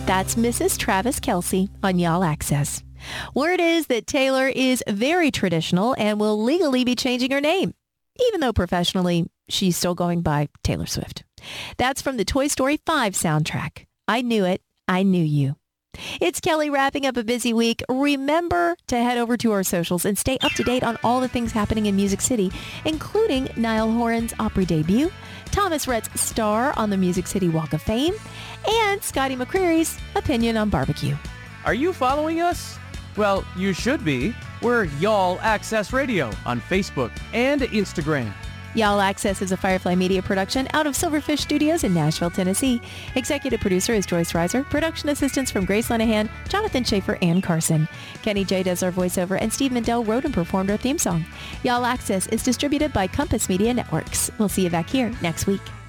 That's Mrs. Travis Kelce on Y'all Access. Word is that Taylor is very traditional and will legally be changing her name, even though professionally she's still going by Taylor Swift. That's from the Toy Story 5 soundtrack. I knew it. I knew you. It's Kelly wrapping up a busy week. Remember to head over to our socials and stay up to date on all the things happening in Music City, including Niall Horan's Opry debut, Thomas Rhett's star on the Music City Walk of Fame, and Scotty McCreery's opinion on barbecue. Are you following us? Well, you should be. We're Y'all Access Radio on Facebook and Instagram. Y'all Access is a Firefly Media production out of Silverfish Studios in Nashville, Tennessee. Executive producer is Joyce Reiser. Production assistants from Grace Linehan, Jonathan Schaefer, and Carson. Kenny J does our voiceover, and Steve Mandel wrote and performed our theme song. Y'all Access is distributed by Compass Media Networks. We'll see you back here next week.